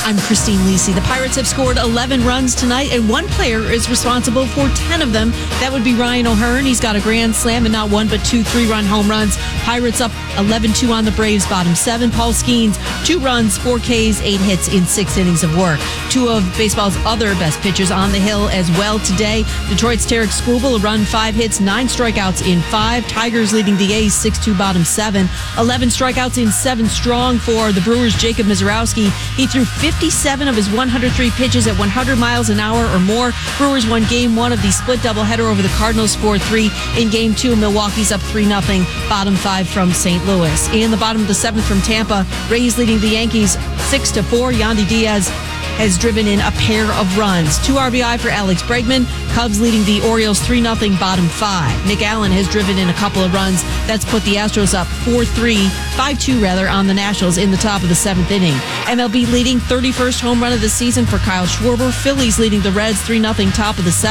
I'm Christine Lisi. The Pirates have scored 11 runs tonight, and one player is responsible for 10 of them. That would be Ryan O'Hearn. He's got a grand slam and not one but two 3-run home runs. Pirates up 11-2 on the Braves, bottom 7. Paul Skeens, 2 runs, 4 Ks, 8 hits in 6 innings of work. 2 of baseball's other best pitchers on the hill as well today. Detroit's Tarek Skubal, a run, 5 hits, 9 strikeouts in 5. Tigers leading the A's 6-2, bottom 7. 11 strikeouts in 7 strong for the Brewers' Jacob Misiorowski. He threw 57 of his 103 pitches at 100 miles an hour or more. Brewers won Game 1 of the split doubleheader over the Cardinals 4-3. In Game 2, Milwaukee's up 3-0, bottom 5 from St. Louis. In the bottom of the 7th from Tampa, Rays leading the Yankees 6-4. Yandy Diaz has driven in a pair of runs. 2 RBI for Alex Bregman. Cubs leading the Orioles 3-0, bottom 5. Nick Allen has driven in a couple of runs. That's put the Astros up 5-2 on the Nationals in the top of the 7th inning. MLB leading 31st home run of the season for Kyle Schwarber. Phillies leading the Reds 3-0, top of the 7th.